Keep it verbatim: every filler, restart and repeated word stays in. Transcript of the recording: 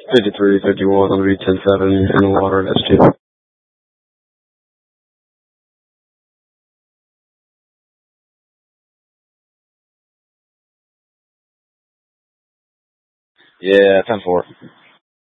fifty-three, fifty-one, I'm going to be ten seven in the water at S two. Yeah, ten four.